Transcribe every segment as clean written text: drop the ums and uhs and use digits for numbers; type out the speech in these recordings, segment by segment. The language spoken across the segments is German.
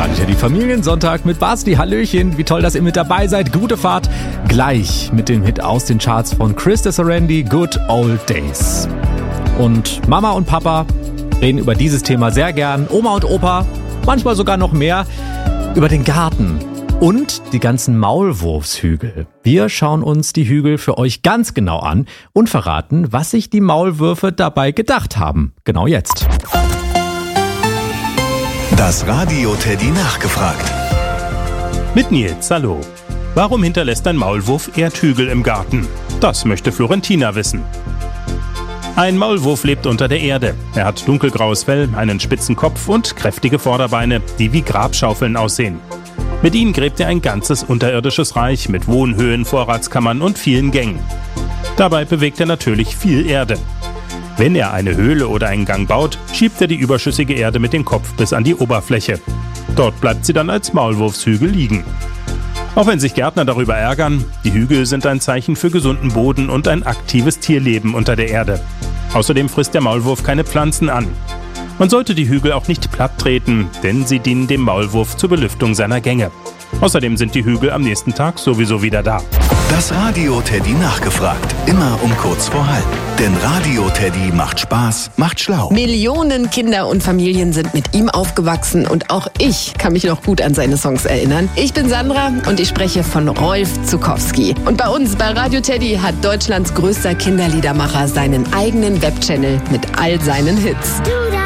Radio Teddy Familiensonntag mit Basti. Hallöchen, wie toll, dass ihr mit dabei seid. Gute Fahrt. Gleich mit dem Hit aus den Charts von Krista Serendi, Good Old Days. Und Mama und Papa reden über dieses Thema sehr gern. Oma und Opa, manchmal sogar noch mehr, über den Garten und die ganzen Maulwurfshügel. Wir schauen uns die Hügel für euch ganz genau an und verraten, was sich die Maulwürfe dabei gedacht haben. Genau jetzt. Das Radio Teddy nachgefragt. Mit Nils, hallo. Warum hinterlässt ein Maulwurf Erdhügel im Garten? Das möchte Florentina wissen. Ein Maulwurf lebt unter der Erde. Er hat dunkelgraues Fell, einen spitzen Kopf und kräftige Vorderbeine, die wie Grabschaufeln aussehen. Mit ihnen gräbt er ein ganzes unterirdisches Reich mit Wohnhöhen, Vorratskammern und vielen Gängen. Dabei bewegt er natürlich viel Erde. Wenn er eine Höhle oder einen Gang baut, schiebt er die überschüssige Erde mit dem Kopf bis an die Oberfläche. Dort bleibt sie dann als Maulwurfshügel liegen. Auch wenn sich Gärtner darüber ärgern, die Hügel sind ein Zeichen für gesunden Boden und ein aktives Tierleben unter der Erde. Außerdem frisst der Maulwurf keine Pflanzen an. Man sollte die Hügel auch nicht platt treten, denn sie dienen dem Maulwurf zur Belüftung seiner Gänge. Außerdem sind die Hügel am nächsten Tag sowieso wieder da. Das Radio Teddy nachgefragt. Immer um kurz vor halb. Denn Radio Teddy macht Spaß, macht schlau. Millionen Kinder und Familien sind mit ihm aufgewachsen und auch ich kann mich noch gut an seine Songs erinnern. Ich bin Sandra und ich spreche von Rolf Zuckowski. Und bei uns, bei Radio Teddy, hat Deutschlands größter Kinderliedermacher seinen eigenen Webchannel mit all seinen Hits.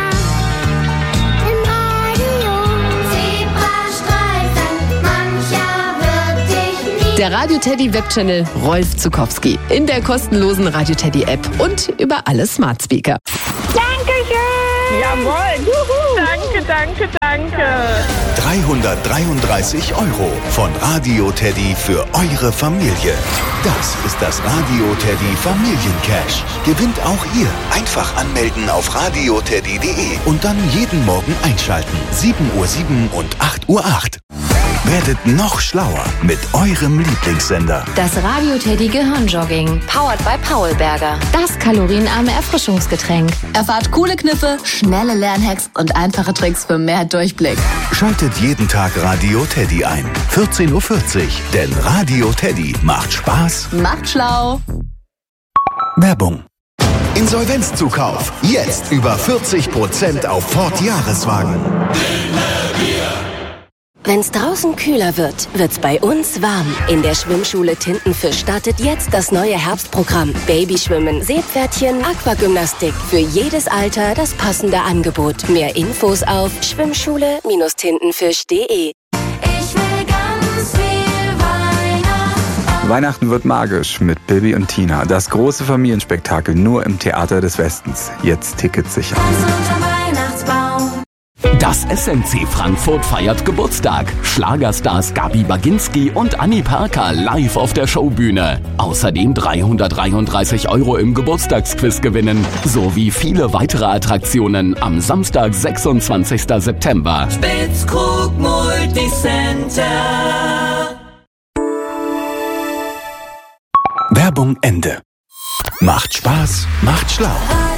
Der Radio Teddy Webchannel Rolf Zuckowski in der kostenlosen Radio Teddy App und über alle Smart Speaker. Dankeschön! Jawohl! Juhu. Danke! 333 € von Radio Teddy für eure Familie. Das ist das Radio Teddy Familiencash. Gewinnt auch ihr. Einfach anmelden auf radioteddy.de und dann jeden Morgen einschalten. 7:07 Uhr und 8:08 Uhr. Werdet noch schlauer mit eurem Lieblingssender. Das Radio Teddy Gehirnjogging. Powered by Paulberger. Das kalorienarme Erfrischungsgetränk. Erfahrt coole Kniffe, schnelle Lernhacks und einfache Tricks für mehr Durchblick. Schaltet jeden Tag Radio Teddy ein. 14:40 Uhr. Denn Radio Teddy macht Spaß. Macht schlau. Werbung. Insolvenzzukauf. Jetzt über 40% auf Ford Jahreswagen. Wenn's draußen kühler wird, wird's bei uns warm. In der Schwimmschule Tintenfisch startet jetzt das neue Herbstprogramm. Babyschwimmen, Seepferdchen, Aquagymnastik. Für jedes Alter das passende Angebot. Mehr Infos auf schwimmschule-tintenfisch.de. Ich will ganz viel Weihnachten. Weihnachten wird magisch mit Bibi und Tina. Das große Familienspektakel nur im Theater des Westens. Jetzt Tickets sichern. Das SMC Frankfurt feiert Geburtstag. Schlagerstars Gabi Baginski und Annie Parker live auf der Showbühne. Außerdem 333 € im Geburtstagsquiz gewinnen. Sowie viele weitere Attraktionen am Samstag, 26. September. Spitzkrug Multicenter. Werbung Ende. Macht Spaß, macht schlau.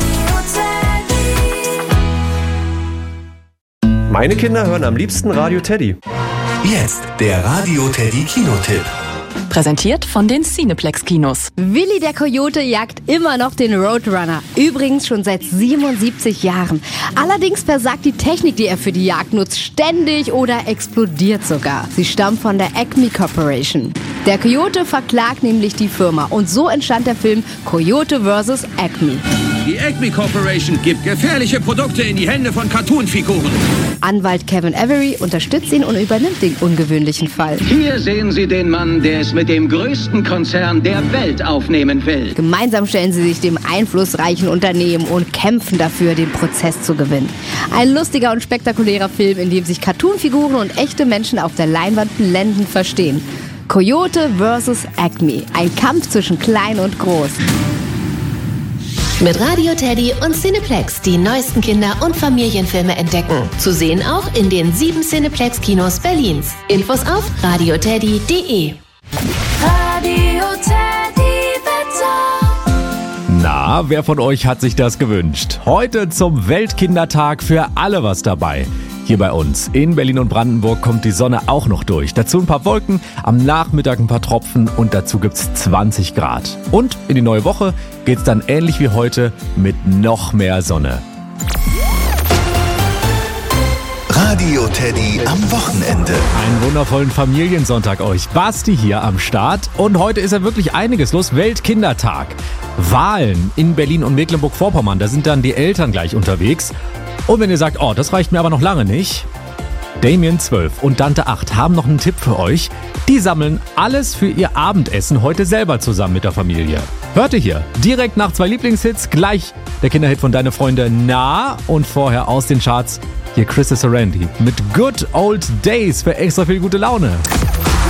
Meine Kinder hören am liebsten Radio Teddy. Jetzt der Radio Teddy Kinotipp. Präsentiert von den Cineplex Kinos. Willi der Coyote jagt immer noch den Roadrunner. Übrigens schon seit 77 Jahren. Allerdings versagt die Technik, die er für die Jagd nutzt, ständig oder explodiert sogar. Sie stammt von der Acme Corporation. Der Coyote verklagt nämlich die Firma und so entstand der Film Coyote vs. Acme. Die Acme Corporation gibt gefährliche Produkte in die Hände von Cartoon-Figuren. Anwalt Kevin Avery unterstützt ihn und übernimmt den ungewöhnlichen Fall. Hier sehen Sie den Mann, der es mit dem größten Konzern der Welt aufnehmen will. Gemeinsam stellen sie sich dem einflussreichen Unternehmen und kämpfen dafür, den Prozess zu gewinnen. Ein lustiger und spektakulärer Film, in dem sich Cartoonfiguren und echte Menschen auf der Leinwand blendend verstehen. Coyote vs. Acme. Ein Kampf zwischen klein und groß. Mit Radio Teddy und Cineplex die neuesten Kinder- und Familienfilme entdecken. Zu sehen auch in den 7 Cineplex-Kinos Berlins. Infos auf radioteddy.de. Radio Teddy Wetter. Na, wer von euch hat sich das gewünscht? Heute zum Weltkindertag für alle was dabei. hier bei uns. In Berlin und Brandenburg kommt die Sonne auch noch durch. Dazu ein paar Wolken, am Nachmittag ein paar Tropfen und dazu gibt's 20 Grad. Und in die neue Woche geht's dann ähnlich wie heute mit noch mehr Sonne. Radio Teddy am Wochenende. Einen wundervollen Familiensonntag euch. Basti hier am Start. Und heute ist ja wirklich einiges los. Weltkindertag. Wahlen in Berlin und Mecklenburg-Vorpommern. Da sind dann die Eltern gleich unterwegs. Und wenn ihr sagt, oh, das reicht mir aber noch lange nicht. Damien 12 und Dante 8 haben noch einen Tipp für euch. Die sammeln alles für ihr Abendessen heute selber zusammen mit der Familie. Hört ihr hier, direkt nach 2 Lieblingshits, gleich der Kinderhit von Deine Freunde Na und vorher aus den Charts hier Christopher Randy mit Good Old Days für extra viel gute Laune.